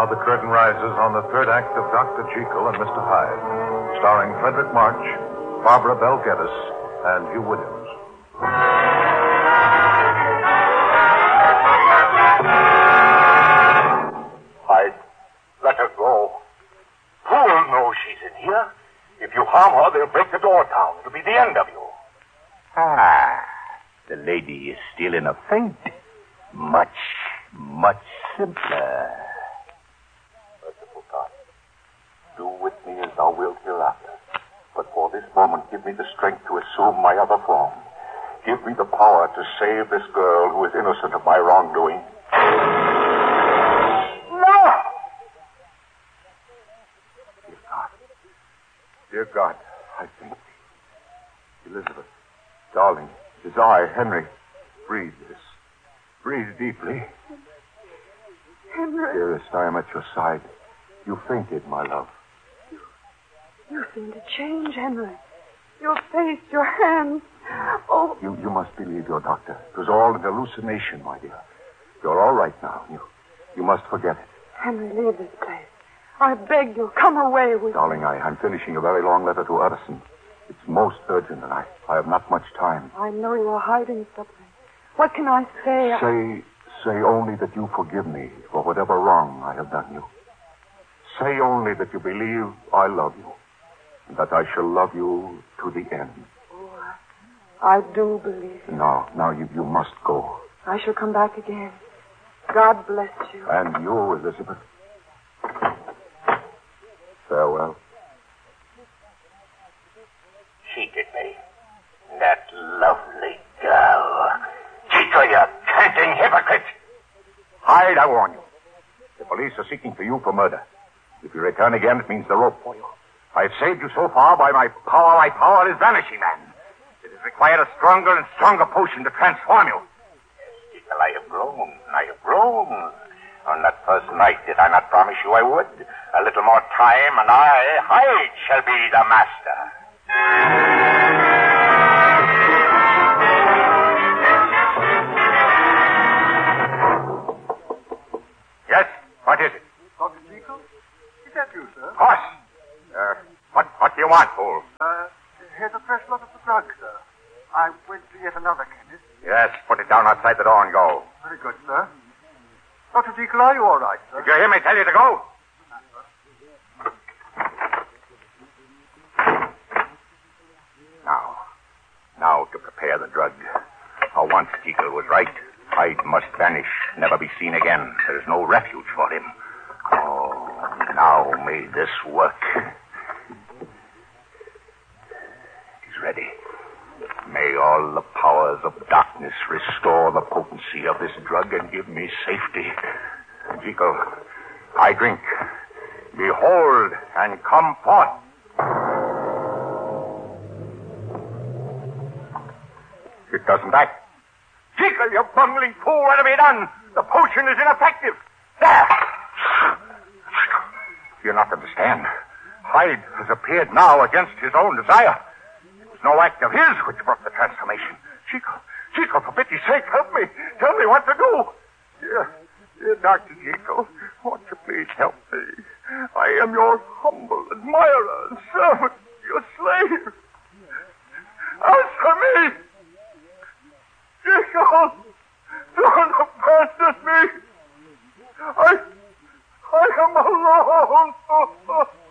now the curtain rises on the third act of Dr. Jekyll and Mr. Hyde, starring Frederick March, Barbara Bel Geddes, and Hugh Williams. Hyde, let her go. Who'll know she's in here? If you harm her, they'll break the door down. It'll be the end of you. The lady is still in a faint. Much simpler. Merciful God, do with me as thou wilt hereafter. But for this moment, give me the strength to assume my other form. Give me the power to save this girl who is innocent of my wrongdoing. No! Dear God, I thank thee. Elizabeth, darling, it is I, Henry. Breathe this. Breathe deeply. Henry. Dearest, I am at your side. You fainted, my love. You seem to change, Henry. Your face, your hands. Oh. You must believe your doctor. It was all an hallucination, my dear. You're all right now. You must forget it. Henry, leave this place. I beg you, come away with Darling, me. I'm finishing a very long letter to Utterson. It's most urgent, and I have not much time. I know you are hiding something. What can I say? Say only that you forgive me for whatever wrong I have done you. Say only that you believe I love you, and that I shall love you to the end. Oh, I do believe you. Now you must go. I shall come back again. God bless you. And you, Elizabeth. Farewell. Cheated me. That lovely girl. Chico, you canting hypocrite. Hyde, I warn you. The police are seeking for you for murder. If you return again, it means the rope for you. I've saved you so far by my power. My power is vanishing, man. It has required a stronger and stronger potion to transform you. Yes, Chico, I have grown. I have grown. On that first night, did I not promise you I would? A little more time, and I, Hyde, shall be the master. Yes? What is it? Dr. Jekyll? Is that you, sir? Of course. What do you want, fool? Here's a fresh lot of the drug, sir. I went to yet another chemist. Yes, put it down outside the door and go. Very good, sir. Dr. Jekyll, are you all right, sir? Did you hear me tell you to go? Now to prepare the drug. Once Jekyll was right. Hyde must vanish, never be seen again. There's no refuge for him. Oh, now may this work. He's ready. May all the powers of darkness restore the potency of this drug and give me safety. Jekyll, I drink. Behold and come forth. It doesn't act. Jekyll, you bungling fool, what have you done? The potion is ineffective. There! You not understand. Hyde has appeared now against his own desire. It was no act of his which brought the transformation. Jekyll, for pity's sake, help me. Tell me what to do. Dear Dr. Jekyll, won't you please help me? I am your humble admirer and servant, your slave. Answer me! Jekyll, don't abandon me. I am alone.